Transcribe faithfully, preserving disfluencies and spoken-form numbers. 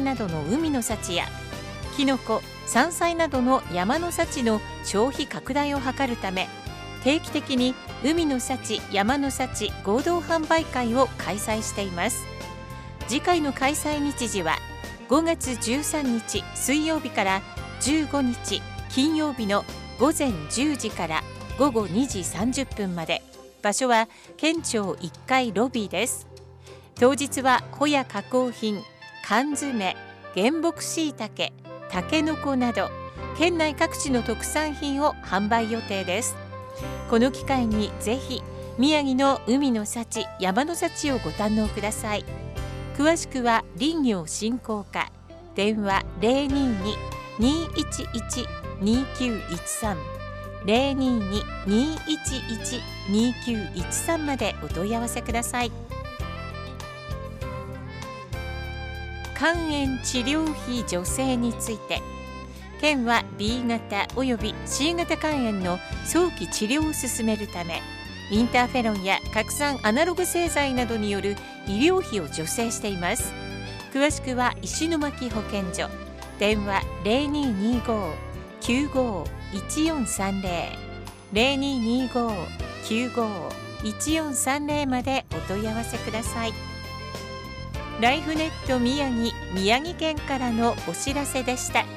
などの海の幸やキノコ、山菜などの山の幸の消費拡大を図るため、定期的に海の幸・山の幸合同販売会を開催しています。次回の開催日時はごがつじゅうさんにち水曜日からじゅうごにち金曜日のごぜんじゅうじからごごにじさんじゅっぷんまで。場所は県庁いっかいロビーです。当日はホヤ加工品、缶詰、原木しいたけ、たけのこなど県内各地の特産品を販売予定です。この機会にぜひ宮城の海の幸、山の幸をご堪能ください。詳しくは林業振興課、電話 ゼロにーにーにーいちいちにーきゅういちさん ゼロにーにーにーいちいちにーきゅういちさんまでお問い合わせください。肝炎治療費助成について、県は ビー 型および シー 型肝炎の早期治療を進めるため、インターフェロンや拡散アナログ製剤などによる医療費を助成しています。詳しくは石巻保健所、電話 ゼロにーにーごーきゅうごーいちよんさんゼロ ゼロにーにーごーきゅうごーいちよんさんゼロまでお問い合わせください。ライフネット宮城、宮城県からのお知らせでした。